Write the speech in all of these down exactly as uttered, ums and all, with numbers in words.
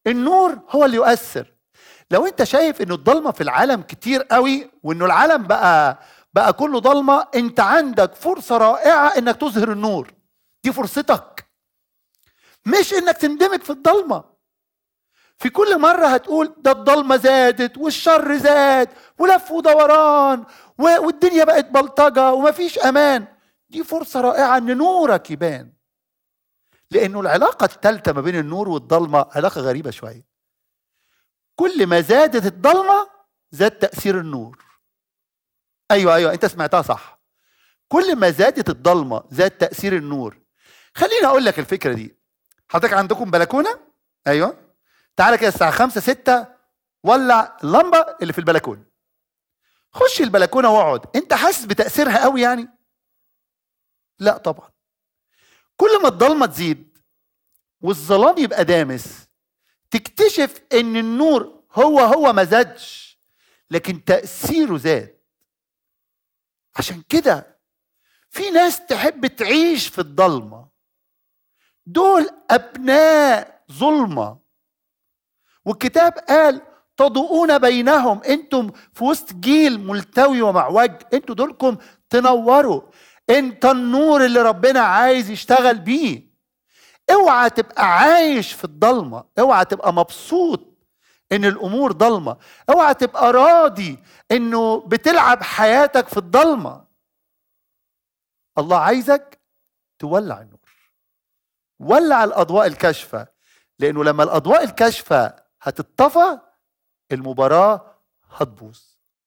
النور هو اللي يؤثر. لو انت شايف انه الضلمه في العالم كتير قوي وانه العالم بقى بقى كله ضلمه، انت عندك فرصه رائعه انك تظهر النور. دي فرصتك، مش انك تندمج في الضلمه. في كل مره هتقول ده الضلمه زادت والشر زاد ولف ودوران والدنيا بقت بلطجه ومفيش امان. دي فرصه رائعه ان نورك يبان، لانه العلاقه الثالثه ما بين النور والضلمه علاقه غريبه شويه. كل ما زادت الضلمه زاد تاثير النور. ايوه ايوه انت سمعتها صح. كل ما زادت الضلمه زاد تاثير النور. خليني اقول لك الفكره دي. حضرتك عندكم بلكونه؟ ايوه. تعالى كده الساعه خمسة ستة ولع اللمبه اللي في البلكونه. خش البلكونه واقعد. انت حاسس بتاثيرها قوي يعني؟ لا طبعا. كل ما الضلمه تزيد والظلام يبقى دامس تكتشف ان النور هو هو ما زادش لكن تاثيره زاد. عشان كده في ناس تحب تعيش في الضلمه. دول ابناء ظلمه، والكتاب قال تضوءون بينهم. انتم في وسط جيل ملتوي ومعوج، انتوا دولكم تنوروا. انت النور اللي ربنا عايز يشتغل بيه. اوعى تبقى عايش في الضلمه، اوعى تبقى مبسوط ان الامور ضلمه، اوعى تبقى راضي انه بتلعب حياتك في الضلمه. الله عايزك تولع النور، ولع الاضواء الكاشفه، لانه لما الاضواء الكاشفه هتطفى المباراه هتبوظ.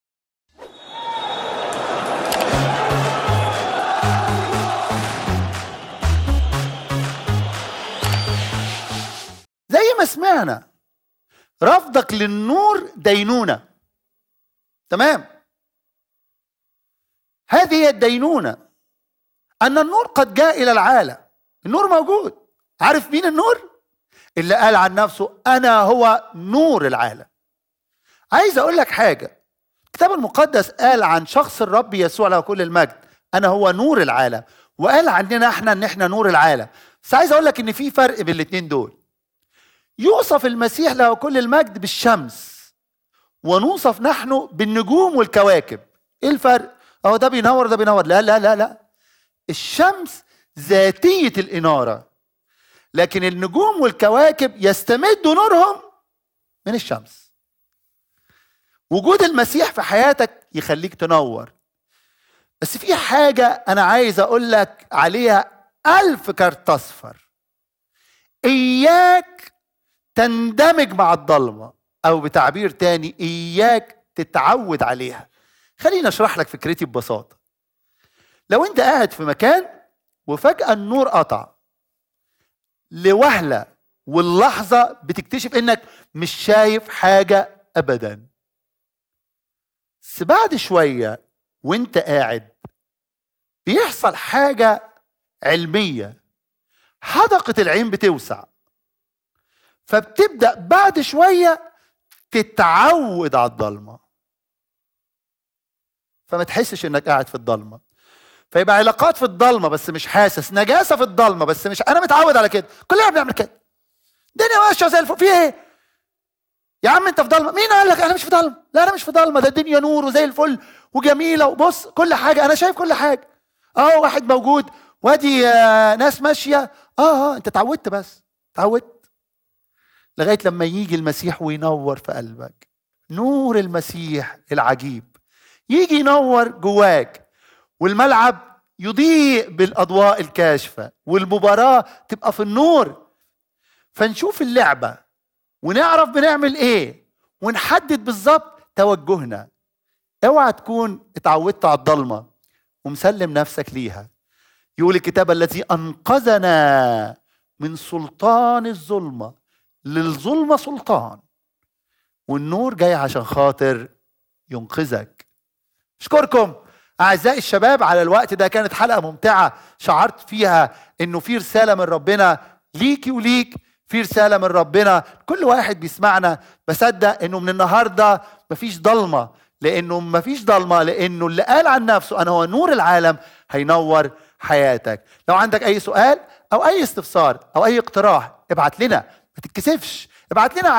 زي ما سمعنا رفضك للنور دينونه. تمام؟ هذه هي الدينونه، ان النور قد جاء الى العالم. النور موجود. عارف مين النور؟ اللي قال عن نفسه انا هو نور العالم. عايز اقول لك حاجه. الكتاب المقدس قال عن شخص الرب يسوع له كل المجد انا هو نور العالم، وقال عننا احنا ان احنا نور العالم. بس عايز اقول لك ان في فرق بين الاثنين دول. يوصف المسيح له كل المجد بالشمس، ونوصف نحن بالنجوم والكواكب. ايه الفرق؟ اهو ده بينور ده بينور. لا لا لا لا. الشمس ذاتيه الاناره، لكن النجوم والكواكب يستمدوا نورهم من الشمس. وجود المسيح في حياتك يخليك تنور. بس في حاجة أنا عايز أقول لك عليها ألف كارت أصفر. إياك تندمج مع الضلمة، أو بتعبير تاني إياك تتعود عليها. خليني أشرح لك فكرتي ببساطة. لو أنت قاعد في مكان وفجأة النور قطع لوهلة، واللحظة بتكتشف إنك مش شايف حاجة أبداً. بس بعد شوية وانت قاعد بيحصل حاجة علمية. حدقة العين بتوسع، فبتبدأ بعد شوية تتعود على الضلمة، فما تحسش انك قاعد في الضلمة. فيبقى علاقات في الضلمة بس مش حاسس، نجاسة في الضلمة بس مش انا متعود على كده، كلنا بنعمل كده، الدنيا ماشية زي الفل. في ايه يا عم انت في ضلمه؟ مين قال لك انا مش في ضلمه؟ لا انا مش في ضلمه، ده الدنيا نور وزي الفل وجميله، وبص كل حاجه انا شايف كل حاجه. اه واحد موجود وادي آه ناس ماشيه. اه اه انت اتعودت، بس اتعودت لغايه لما يجي المسيح وينور في قلبك. نور المسيح العجيب يجي ينور جواك، والملعب يضيء بالاضواء الكاشفه، والمباراه تبقى في النور. فنشوف اللعبه ونعرف بنعمل ايه، ونحدد بالظبط توجهنا. اوعى تكون اتعودت على الضلمه ومسلم نفسك ليها. يقول الكتاب الذي انقذنا من سلطان الظلمه، للظلمه سلطان، والنور جاي عشان خاطر ينقذك. اشكركم اعزائي الشباب على الوقت ده. كانت حلقه ممتعه، شعرت فيها انه في رساله من ربنا ليكي وليك، في رسالة من ربنا كل واحد بيسمعنا. بصدق انه من النهاردة مفيش ضلمة، لانه مفيش ضلمة لانه اللي قال عن نفسه انا هو نور العالم هينور حياتك. لو عندك اي سؤال او اي استفسار او اي اقتراح ابعت لنا، ما تتكسفش، ابعت لنا.